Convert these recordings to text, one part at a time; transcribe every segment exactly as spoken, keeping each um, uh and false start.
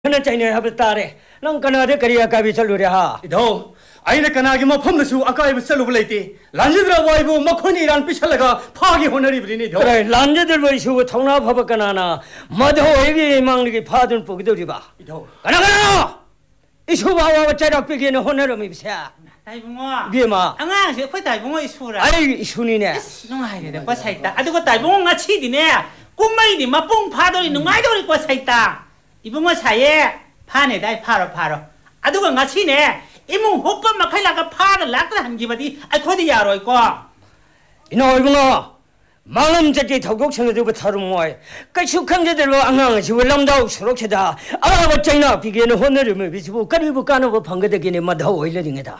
하나 짜이네 하부 따래. 넌 그나데 그리야 가비 절루래 하. 이도 아이네 그나기 뭐 펌드수 아까 이브 셀루블레이티 란지드라 와이브 마코니란 피샬라가 파기 호너리브리니 도. 그래 란제들 보이시고 통나 파박가나나 마도 여기 망리기 파든 뿌기들이 봐. 이도 가나 가나. 이수바와 짜락 비기는 호너름이 비사. 다이붕어 비마. 안강시 거의 다이붕어 이수라 아이 이순이네. 농아이네 거 사있다 아두고 다이붕어가 치디네 꿈마이니 마뽕 파돌이 농아이돌이 거 사있다 이붕어 사이에 파네 다이 파로 파로 아두고 nga 치네 이몽 호빠 막하이라가 파를 락다 한기바디 아 코디 야로 있고 이노 이붕어 망음 저기 더곡성에도 타rum모이 까축한제대로 안강시 월남다우 수록체다 아바 짜이나 비기는 호너름이 비시고 까리부 까노고 방거되기네 마다오 오일레딩이다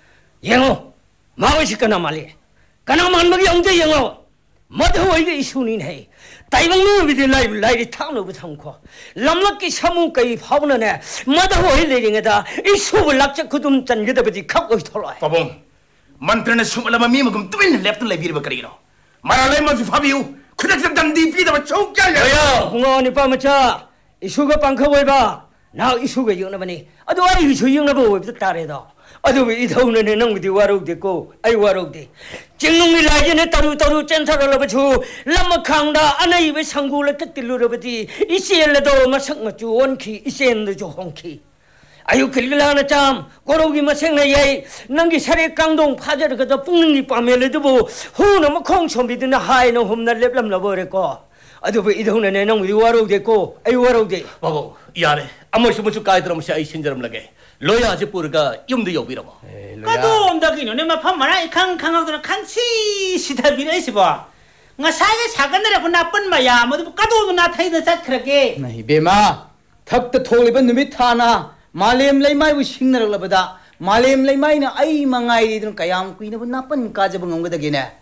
영어 마우시까나 말리 까나 만먹이 영대 영어 마다오 이게 이순이네 다이방노 비디 라이브 라이리 탕노부 탕코 람락기 사문까이 파부나네 마다오 오일레딩이다 이 수을 낙적 그둠 짠게다버지 갖고 있더라 바봉 만트네 수말라마 미먹음 뚜빈 랩트 레비르바 그리기노 마라레 마주 파비우 그닥 단디 피다바 총깔려 야 홍어니 빠마차 이수가 빵커보이봐 나 이수가 영나바니 아도 아이 이수 영나보 왜 따래다 아도 이더우네 넌디 와로데고 아이 와로데 쟁농이 라이네 따루 따루 짠사라라바추 람마캉다 아나이베 상구를 뜻들로라바디 이시엘레도 마상마주 원키 이시엔도 홍키 아유 글글하나 참 꼬로기 마생나야이 ನಂ기 사례 강동 파자를 그저 뿡능이 빠멜레도 보 호노 콩솜비드나 하이노 홈날 랩람라버랬고 아도 뭐 이동네 넌 우리 와로데고 아이 와로데 바봉 이아래 아무시 무수 까이드라무시 아이 신저럼라게 로야 아지 뿌르가 염도 여비라고 까도 온다기노 내마 파마라 캉캉하더라 칸치 시다비라 이시보 nga 사이가 사간다라고 나쁜 마야 모두 까도 나타이다 zat크라게 나이 베마 탁다 톨리번 누미 타나 말렘 레이마이부 싱나라라바다 말렘 레이마이나 아이 망아이리드는 까얌 꾸이나부 나쁜 까자봉 엉거다기네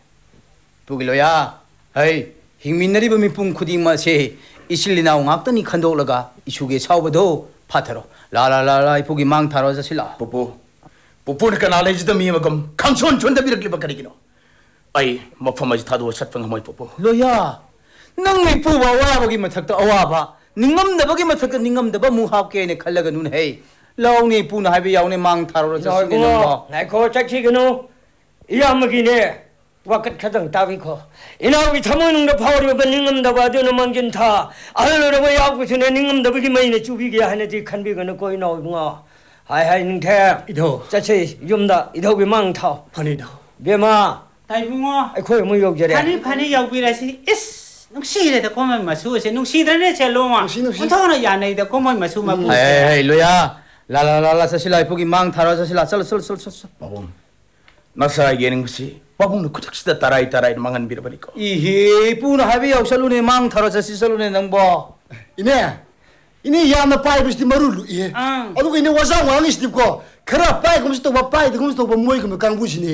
부길로야 아이 힝민나리부 미풍 쿠딩마세 이실리나옹 악더니 칸도올라가 이슈게 사오버도 파타로 라라라라 이포기 망타로 자실라 뽀뽀 뽀뽀니까 나레지도 미먹음 강촌 존다비르기바 그리기노 아이 먹파마지 타도 샷병 한번 뽀뽀 로야 능 미푸바 와보기 마탁다 어와바 닝엄다버기 마탁다 닝엄다바 무합게네 칼라가 눈헤이 라옹니 뿌나 하비 야옹니 망타로 자실게 넘어 나이 거 짝치기노 이야먹이네 와끝 가정 따비코 이나오기 참모능도 파워리고 닝엄다바 아드는 망긴타 알로라고 야구스네 닝엄다버기 마이네 주비게 하네지 칸비거는 거이 나오구나 하이하이 능태 이도 짜치 юм다 이도비 망타 파니도 베마 다이붕어 아이 코이 뭐 욕저래 파니 파니 야구비라시 이스 농시이래다 꼬만 마수세 농시드네 젤로마 운타나 야네이다 꼬만 마수 마부 에이 로야 라라라라 자실라 이포기 망타로 자실라 썰 썰 썰 썰 바봉 나사 예능 것이 바봉도 그닥시다 따라이 따라이 망한 비르버니까 이히 뿌나 하비 역살루네 망타로 자시설루네 능보 이네 이네 야나 파이브스티 마룰루 예 응. 어두고 이네 와상 왕이스티 거 그라 파이 검스 또 파이 검스 또 모이 검 강부시네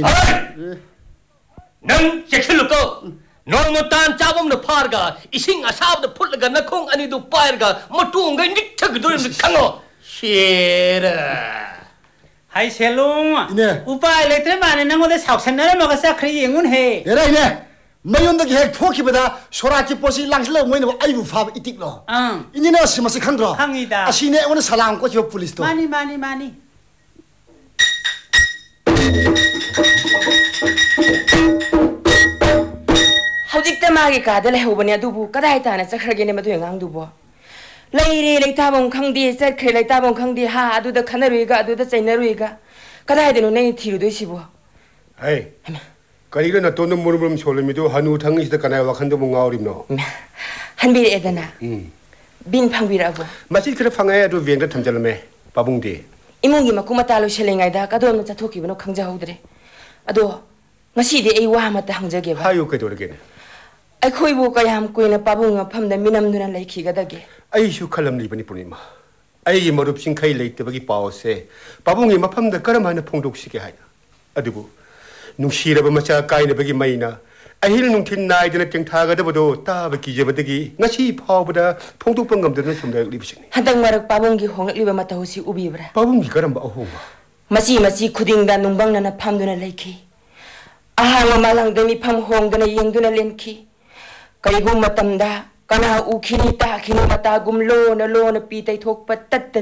능 제킬로꺼 너무 딴 짜범도 파르가 이싱 아사브도 풀르가 나콩 아니도 파르가 뭐뚱가 닉차그 도름도 강어 시에라 하이 셀롱 네. 우파 레트레만에 나고데 사옥산나라 먹었어 그래 영운해 얘라 이네 마연다기 핵 토키보다 소라키 포시 랑슬라 모이네 아이부 파 이틱노 응 이니나 시마스 칸드로 항이다. 아시네 오늘 살람 꼬치 풀리스토 많이 많이 많이 hꯧjikta magi kada le hobani adubu kadai ta na sakhrage ne madu ngang dubo leire leitabong khangdi sakhe leitabong khangdi ha adu da khanarui ga adu da chainarui ga kadai de no nei thiru do sibo 아이, 까리가 또는 모르면 솔미도 한우 당이시다 까나야 와칸도 뭔가 어림노. hanbi edana 음. bin phangbirabu 마실 그래 방아야도 비행다 탐절매 바봉디. imungi makumatalo shelengai da kadon na chathoki bano khangja hodre ado ngasi de ei wa mata hangjage ba 하요 그도르게. aikhoibu kayam kuina pabunga phamda minam nuna laikhi gadage 아이 휴칼람 리버니 뿐이마. 아이 머릅 싱카이 레이트버기 빠오세. 바봉이 마팜다 까라마나 풍독시게 하야. 아두고 농시라버 마차 까이네버기 마이나. 아힐 농틴 나이드나 땡타가다보도 따버 기제버득이 ngasi 파오보다 풍독방감들은 좀 더 리비시네. hantak marak pabungi hongliba mata hosi ubibra 바봉이 까람바 어호마. masi masi khudingda nungbangna na phamduna laikhi ahanga malangda mi pham hongdana yengduna lenki kaigu matamda kana ukhini ta khini mata gum lo na lo na pi tai thok pat tat